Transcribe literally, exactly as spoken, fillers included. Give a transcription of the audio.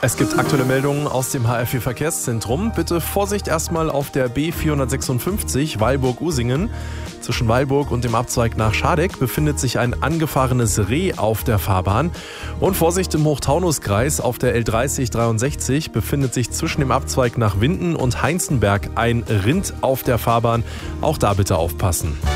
Es gibt aktuelle Meldungen aus dem H R vier Verkehrszentrum. Bitte Vorsicht erstmal auf der B vierhundertsechsundfünfzig Weilburg-Usingen. Zwischen Weilburg und dem Abzweig nach Schadeck befindet sich ein angefahrenes Reh auf der Fahrbahn. Und Vorsicht im Hochtaunuskreis auf der L dreißig dreiundsechzig befindet sich zwischen dem Abzweig nach Winden und Heinzenberg ein Rind auf der Fahrbahn. Auch da bitte aufpassen.